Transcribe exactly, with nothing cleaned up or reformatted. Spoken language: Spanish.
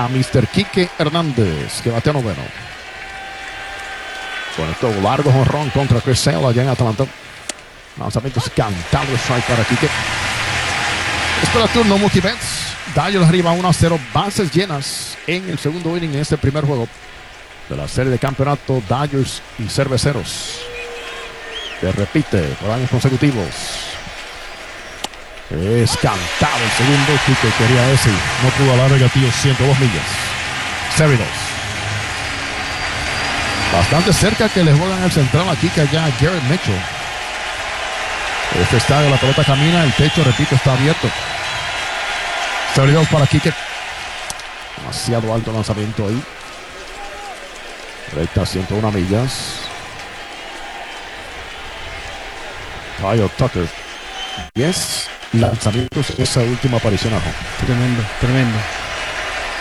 a mister Quique Hernández, que batea noveno. Conectó largo jonrón contra Chris Sale allá en Atlanta. Lanzamientos cantados, strike para Quique. Espera turno, Mookie Betts. Dodgers arriba uno a cero, bases llenas en el segundo inning en este primer juego de la serie de campeonato Dodgers y Cerveceros, que repite por años consecutivos. Es cantado el segundo. Quique quería ese, no pudo hablar de gatillo. ciento dos millas. Cerritos. Bastante cerca que le juegan el central aquí, que allá Garrett Mitchell. Este estadio, la pelota camina, el techo, repito, está abierto. Cerritos para Quique. Demasiado alto lanzamiento ahí. Recta ciento uno millas. Kyle Tucker. diez lanzamientos en esa última aparición. Tremendo, tremendo.